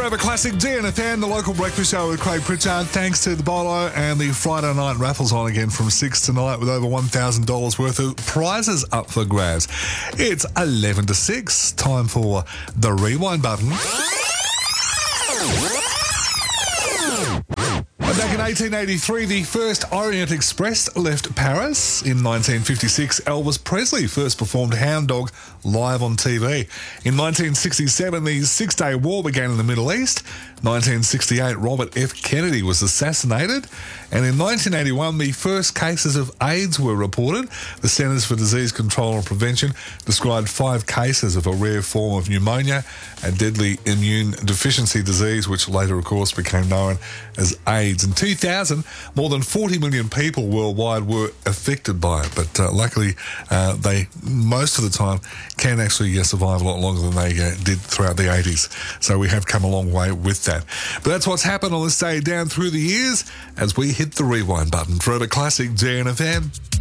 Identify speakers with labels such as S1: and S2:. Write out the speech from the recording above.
S1: Forever Classic DNFN, the local breakfast show with Craig Pritchard. Thanks to the Bolo and the Friday night raffles on again from 6 tonight with over $1,000 worth of prizes up for grabs. It's 11 to 6. Time for the rewind button. Back in 1883, the first Orient Express left Paris. In 1956, Elvis Presley first performed Hound Dog live on TV. In 1967, the Six-Day War began in the Middle East. 1968, Robert F. Kennedy was assassinated. And in 1981, the first cases of AIDS were reported. The Centers for Disease Control and Prevention described 5 cases of a rare form of pneumonia, a deadly immune deficiency disease, which later, of course, became known as AIDS. In 2000, more than 40 million people worldwide were affected by it, but luckily they, most of the time, can actually survive a lot longer than they did throughout the 80s. So we have come a long way with that. But that's what's happened on this day down through the years as we hit the rewind button. Forever Classic DNFM.